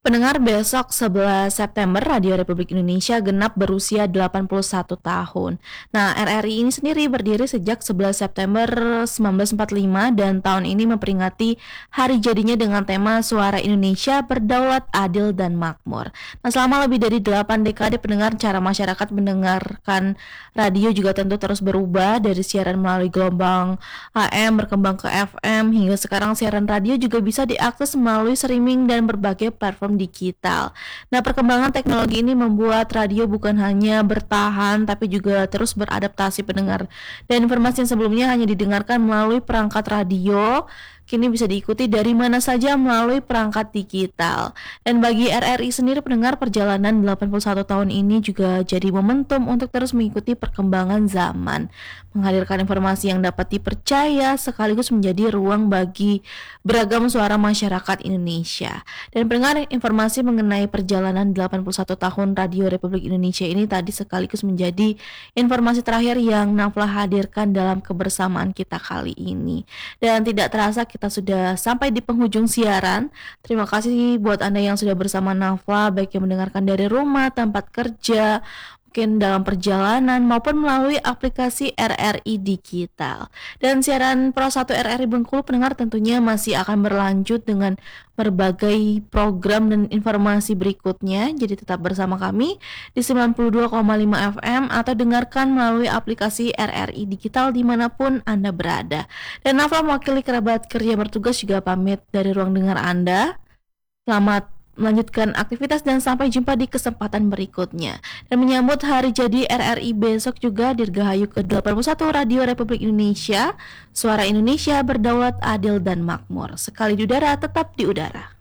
Pendengar, besok 11 September Radio Republik Indonesia genap berusia 81 tahun. Nah, RRI ini sendiri berdiri sejak 11 September 1945 dan tahun ini memperingati hari jadinya dengan tema Suara Indonesia Berdaulat, Adil, dan Makmur. Nah, selama lebih dari 8 dekade pendengar, cara masyarakat mendengarkan radio juga tentu terus berubah dari siaran melalui gelombang AM berkembang ke FM hingga sekarang siaran radio juga bisa diakses melalui streaming dan berbagai platform digital. Nah, perkembangan teknologi ini membuat radio bukan hanya bertahan tapi juga terus beradaptasi pendengar. Dan informasi yang sebelumnya hanya didengarkan melalui perangkat radio, kini bisa diikuti dari mana saja melalui perangkat digital. Dan bagi RRI sendiri pendengar, perjalanan 81 tahun ini juga jadi momentum untuk terus mengikuti perkembangan zaman, menghadirkan informasi yang dapat dipercaya sekaligus menjadi ruang bagi beragam suara masyarakat Indonesia. Dan pendengar, informasi mengenai perjalanan 81 tahun Radio Republik Indonesia ini tadi sekaligus menjadi informasi terakhir yang Nafla hadirkan dalam kebersamaan kita kali ini. Dan tidak terasa kita sudah sampai di penghujung siaran. Terima kasih buat Anda yang sudah bersama Nafla, baik yang mendengarkan dari rumah, tempat kerja, mungkin dalam perjalanan maupun melalui aplikasi RRI Digital. Dan siaran Pro 1 RRI Bengkulu pendengar tentunya masih akan berlanjut dengan berbagai program dan informasi berikutnya. Jadi tetap bersama kami di 92,5 FM atau dengarkan melalui aplikasi RRI Digital dimanapun Anda berada. Dan Nafa mewakili kerabat kerja bertugas juga pamit dari ruang dengar Anda. Selamat melanjutkan aktivitas dan sampai jumpa di kesempatan berikutnya. Dan menyambut hari jadi RRI besok juga Dirgahayu ke-81 Radio Republik Indonesia, Suara Indonesia Berdaulat, Adil, dan Makmur. Sekali di udara, tetap di udara.